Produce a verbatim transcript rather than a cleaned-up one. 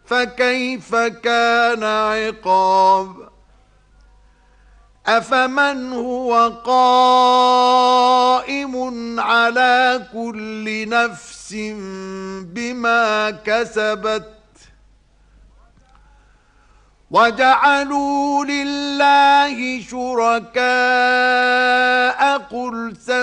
فكيف كان عقاب أفمن هو قائم على كل نفس بما كسبت وجعلوا لله شركاء قل